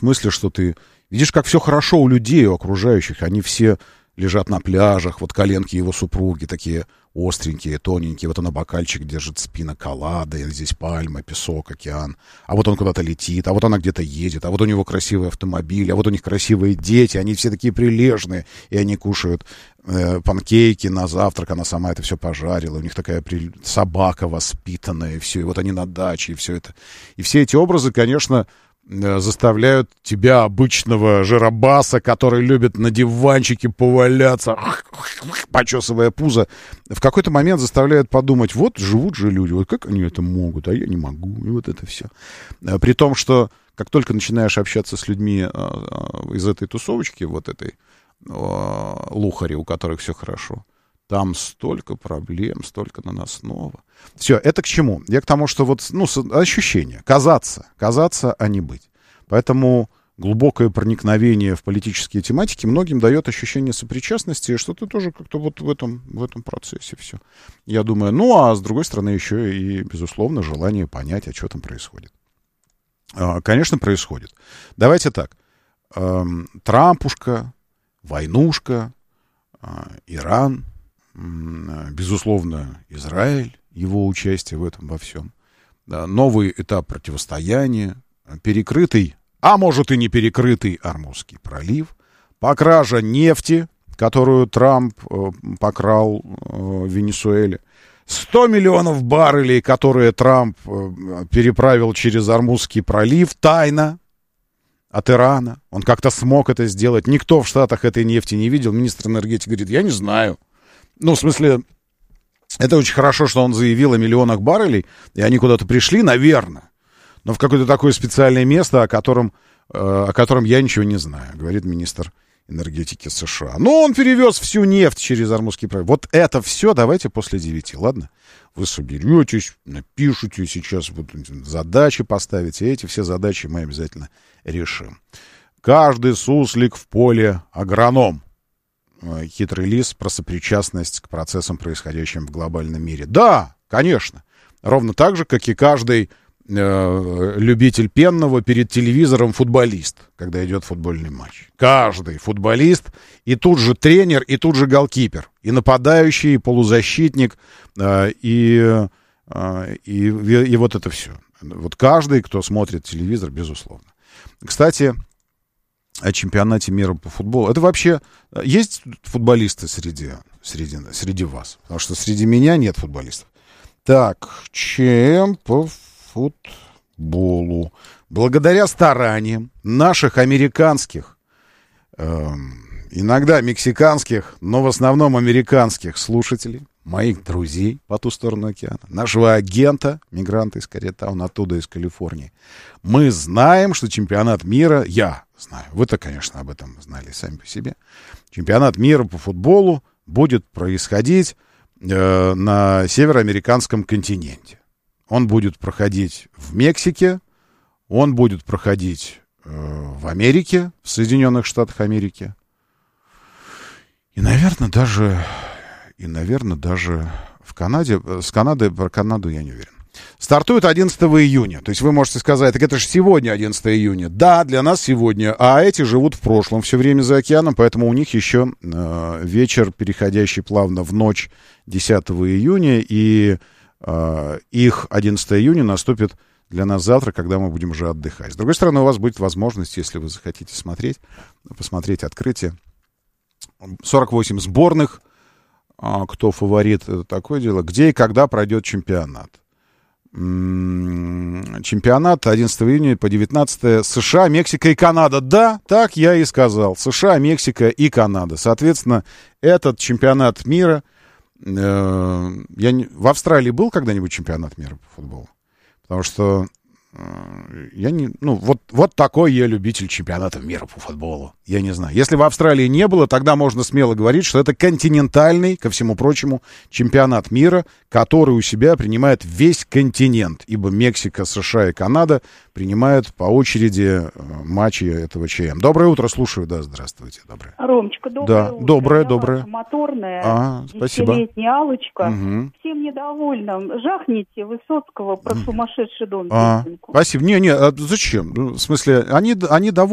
смысле, что ты видишь, как все хорошо у людей, у окружающих. Они все лежат на пляжах, вот коленки его супруги такие остренькие, тоненькие. Вот она бокальчик держит с пина-коладой, здесь пальма, песок, океан. А вот он куда-то летит, а вот она где-то едет, а вот у него красивый автомобиль, а вот у них красивые дети, они все такие прилежные, и они кушают панкейки на завтрак, она сама это все пожарила, у них такая собака воспитанная, и все, и вот они на даче, и все это. И все эти образы, конечно, заставляют тебя, обычного жиробаса, который любит на диванчике поваляться, почесывая пузо, в какой-то момент заставляют подумать, вот живут же люди, вот как они это могут, а я не могу, и вот это все. При том, что как только начинаешь общаться с людьми из этой тусовочки, вот этой лухари, у которых все хорошо, там столько проблем, столько наносного. Все, это к чему? Я к тому, что вот, ощущение, казаться, а не быть. Поэтому глубокое проникновение в политические тематики многим дает ощущение сопричастности, что ты тоже как-то вот в этом процессе все. Я думаю, а с другой стороны еще и, безусловно, желание понять, а что там происходит. Конечно, происходит. Давайте так. Трампушка, войнушка, Иран, безусловно, Израиль, его участие в этом во всем. Да, новый этап противостояния, перекрытый, а может и не перекрытый Ормузский пролив, покража нефти, которую Трамп покрал в Венесуэле, 100 миллионов баррелей, которые Трамп переправил через Ормузский пролив тайно от Ирана. Он как-то смог это сделать. Никто в Штатах этой нефти не видел. Министр энергетики говорит, я не знаю. В смысле, это очень хорошо, что он заявил о миллионах баррелей, и они куда-то пришли, наверное. Но в какое-то такое специальное место, о котором я ничего не знаю, говорит министр энергетики США. Он перевез всю нефть через Ормузский пролив. Вот это все давайте после 9, ладно? Вы соберетесь, напишите сейчас, задачи поставите, эти все задачи мы обязательно решим. Каждый суслик в поле агроном. Хитрый лис про сопричастность к процессам, происходящим в глобальном мире. Да, конечно. Ровно так же, как и каждый любитель пенного перед телевизором футболист, когда идет футбольный матч. Каждый футболист, и тут же тренер, и тут же голкипер, и нападающий, и полузащитник, и вот это все. Вот каждый, кто смотрит телевизор, безусловно. Кстати, о чемпионате мира по футболу. Это вообще есть футболисты среди вас? Потому что среди меня нет футболистов. Так, чем по футболу? Благодаря стараниям наших американских, иногда мексиканских, но в основном американских слушателей, моих друзей по ту сторону океана, нашего агента, мигранта из Корриэтауна, оттуда, из Калифорнии, мы знаем, что чемпионат мира, я знаю, вы-то, конечно, об этом знали сами по себе, чемпионат мира по футболу будет происходить на североамериканском континенте. Он будет проходить в Мексике, он будет проходить в Америке, в Соединенных Штатах Америки, и, наверное, даже в Канаде. С Канадой, про Канаду я не уверен. Стартует 11 июня. То есть вы можете сказать, так это же сегодня 11 июня. Да, для нас сегодня. А эти живут в прошлом все время за океаном, поэтому у них еще вечер, переходящий плавно в ночь 10 июня. И их 11 июня наступит для нас завтра, когда мы будем уже отдыхать. С другой стороны, у вас будет возможность, если вы захотите посмотреть открытие. 48 сборных. Кто фаворит, это такое дело. Где и когда пройдет чемпионат? Чемпионат 11 июня по 19 США, Мексика и Канада. Да, так я и сказал. США, Мексика и Канада. Соответственно, этот чемпионат мира... В Австралии был когда-нибудь чемпионат мира по футболу? Потому что вот такой я любитель чемпионата мира по футболу. Я не знаю. Если в Австралии не было, тогда можно смело говорить, что это континентальный, ко всему прочему, чемпионат мира, который у себя принимает весь континент. Ибо Мексика, США и Канада принимают по очереди матчи этого ЧМ. Доброе утро, слушаю. Да, здравствуйте. Доброе. Ромочка, доброе утро. Доброе. Моторная, спасибо. 10-летняя Аллочка. Угу. Всем недовольным. Жахните Высоцкого про сумасшедший дом. Спасибо. Не, зачем? В смысле, они довольны.